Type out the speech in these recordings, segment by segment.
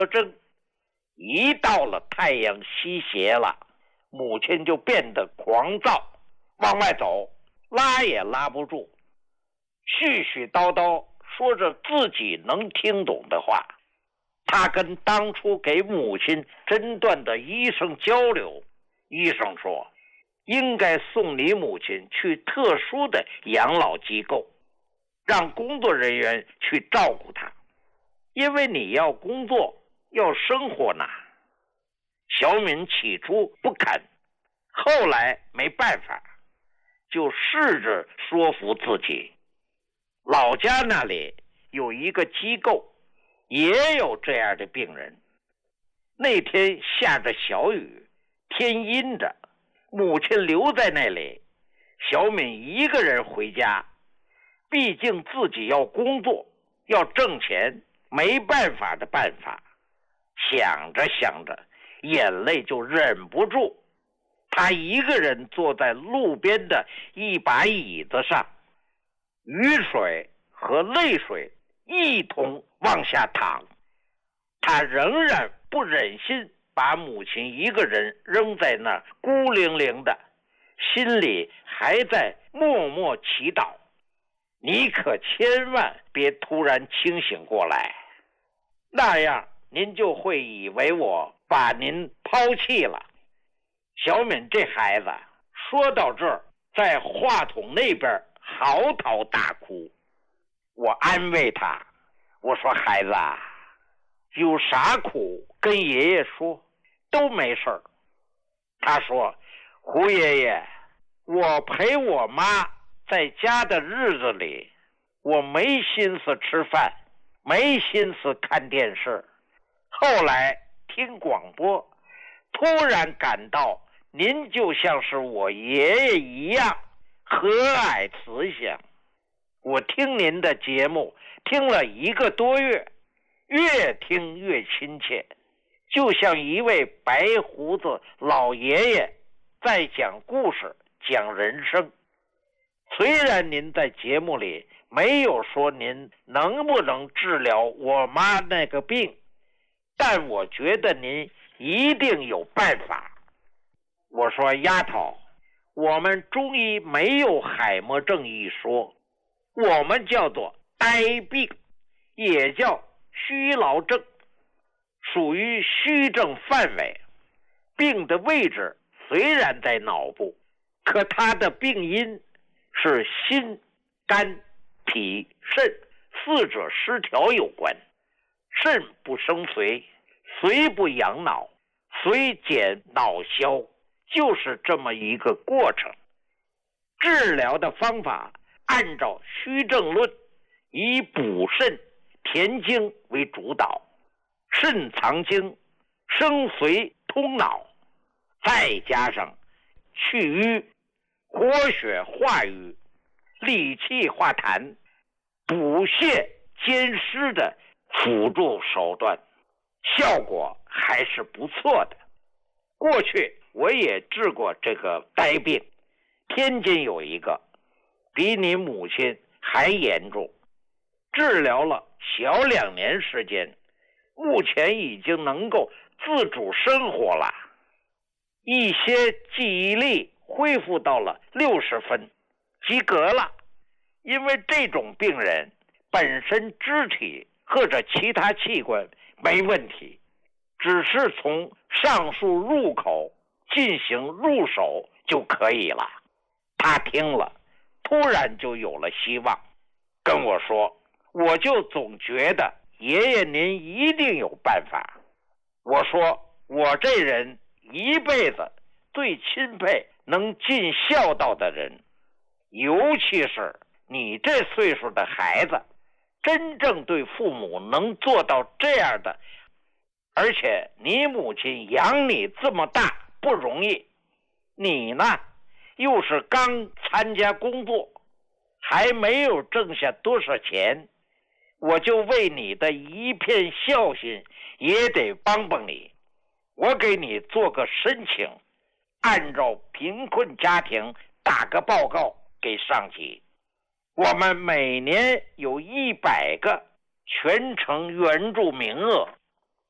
征。一到了太阳西斜了，母亲就变得狂躁，往外走，拉也拉不住，絮絮叨叨说着自己能听懂的话。他跟当初给母亲诊断的医生交流，医生说应该送你母亲去特殊的养老机构，让工作人员去照顾她，因为你要工作要生活呢。小敏起初不肯，后来没办法，就试着说服自己。老家那里有一个机构，也有这样的病人。那天下着小雨，天阴着，母亲留在那里，小敏一个人回家，毕竟自己要工作，要挣钱，没办法的办法。想着想着，眼泪就忍不住，他一个人坐在路边的一把椅子上，雨水和泪水一同往下淌。他仍然不忍心把母亲一个人扔在那儿孤零零的，心里还在默默祈祷，你可千万别突然清醒过来，那样您就会以为我把您抛弃了。小敏这孩子说到这儿，在话筒那边嚎啕大哭。我安慰他，我说孩子啊，有啥苦跟爷爷说，都没事儿。他说胡爷爷，我陪我妈在家的日子里，我没心思吃饭，没心思看电视，后来听广播，突然感到您就像是我爷爷一样和蔼慈祥。我听您的节目听了1个多月，越听越亲切，就像一位白胡子老爷爷在讲故事，讲人生。虽然您在节目里没有说您能不能治疗我妈那个病，但我觉得您一定有办法。我说丫头，我们中医没有海默症一说，我们叫做呆病，也叫虚劳症，属于虚症范围。病的位置虽然在脑部，可它的病因是心、肝、脾、肾4者失调有关。肾不生髓，髓不养脑，髓减脑消，就是这么一个过程。治疗的方法按照虚症论，以补肾填精为主导，肾藏精，生髓通脑，再加上去瘀、活血化瘀、理气化痰、补泻兼施的辅助手段，效果还是不错的。过去我也治过这个呆病，天津有一个比你母亲还严重，治疗了小2年时间，目前已经能够自主生活了，一些记忆力恢复到了60分，及格了。因为这种病人本身肢体或者其他器官没问题，只是从上述入口进行入手就可以了。他听了突然就有了希望，跟我说，我就总觉得爷爷您一定有办法。我说我这人一辈子最钦佩能尽孝道的人，尤其是你这岁数的孩子，真正对父母能做到这样的，而且你母亲养你这么大不容易，你呢又是刚参加工作，还没有挣下多少钱，我就为你的一片孝心也得帮帮你。我给你做个申请，按照贫困家庭打个报告给上级，我们每年有100个全程援助名额，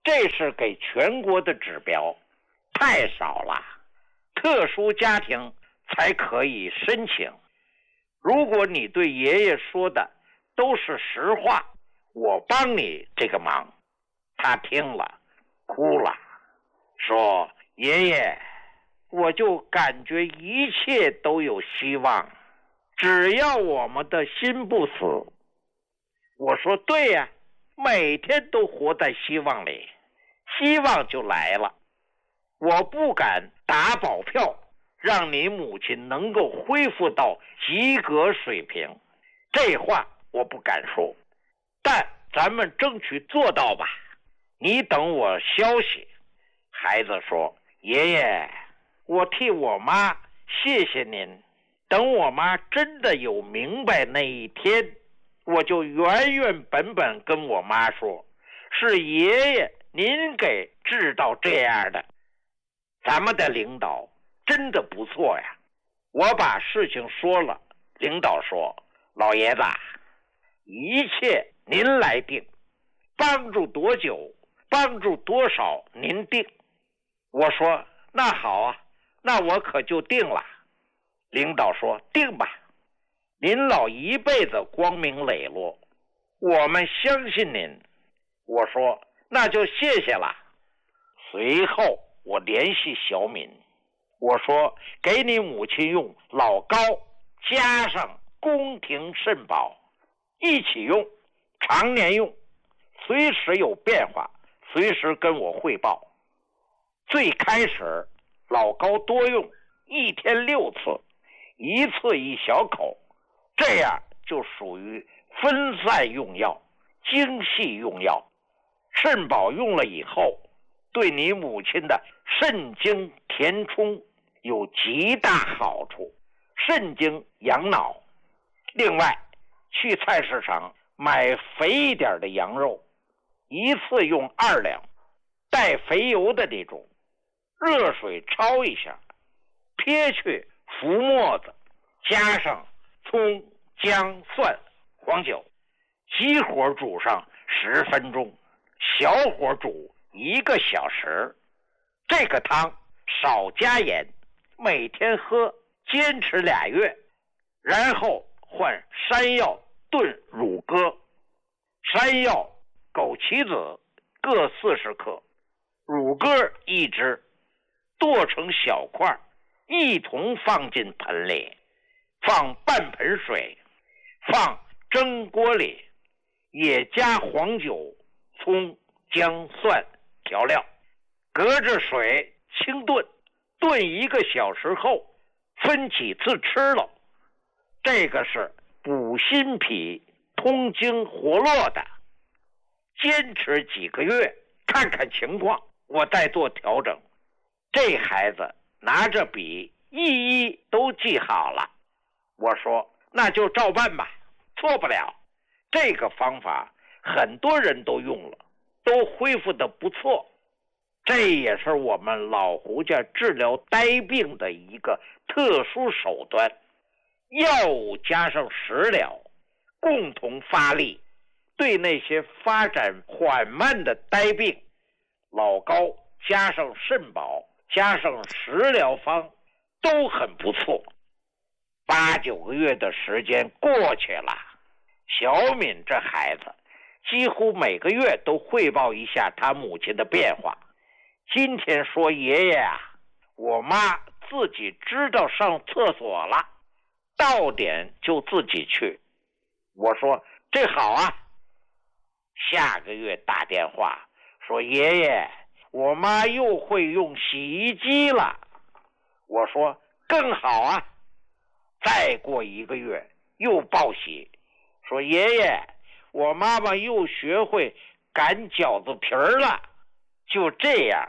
这是给全国的指标，太少了。特殊家庭才可以申请。如果你对爷爷说的都是实话，我帮你这个忙。他听了哭了，说爷爷，我就感觉一切都有希望，只要我们的心不死。我说对呀，每天都活在希望里，希望就来了。我不敢打保票让你母亲能够恢复到及格水平，这话我不敢说，但咱们争取做到吧。你等我消息。孩子说，爷爷，我替我妈谢谢您，等我妈真的有明白那一天，我就原原本本跟我妈说，是爷爷您给治到这样的。咱们的领导真的不错呀。我把事情说了，领导说，老爷子，一切您来定，帮助多久，帮助多少您定。我说那好啊，那我可就定了。领导说定吧，您老一辈子光明磊落，我们相信您。我说那就谢谢了。随后我联系小敏，我说给你母亲用老高加上宫廷肾宝一起用，常年用，随时有变化随时跟我汇报。最开始老高多用，1天6次，一次一小口，这样就属于分散用药，精细用药。肾宝用了以后，对你母亲的肾精填充有极大好处，肾精养脑。另外，去菜市场买肥一点的羊肉，一次用2两，带肥油的那种，热水焯一下，撇去浮沫子，加上葱、姜、蒜、黄酒，急火煮上10分钟，小火煮1个小时。这个汤少加盐，每天喝，坚持2月，然后换山药炖乳鸽。山药、枸杞子各40克，乳鸽1只，剁成小块，一同放进盆里，放半盆水，放蒸锅里，也加黄酒、葱、姜、蒜调料，隔着水清炖，炖1个小时后分几次吃了。这个是补心脾、通经活络的，坚持几个月，看看情况，我再做调整。这孩子拿着笔一一都记好了。我说那就照办吧，错不了。这个方法很多人都用了，都恢复得不错。这也是我们老胡家治疗呆病的一个特殊手段，药物加上食疗共同发力，对那些发展缓慢的呆病，老高加上肾宝加上食疗方都很不错。8、9个月的时间过去了，小敏这孩子几乎每个月都汇报一下他母亲的变化。今天说爷爷啊，我妈自己知道上厕所了，到点就自己去。我说这好啊。下个月打电话说爷爷，我妈又会用洗衣机了。我说更好啊。再过1个月又报喜，说爷爷，我妈妈又学会擀饺子皮儿了。就这样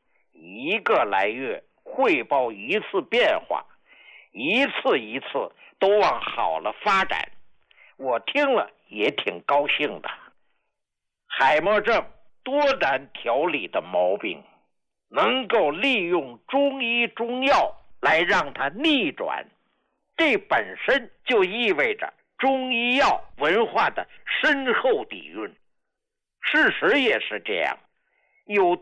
1个来月汇报1次变化，一次一次都往好了发展。我听了也挺高兴的。海默症多难调理的毛病，能够利用中医中药来让它逆转，这本身就意味着中医药文化的深厚底蕴。事实也是这样， 有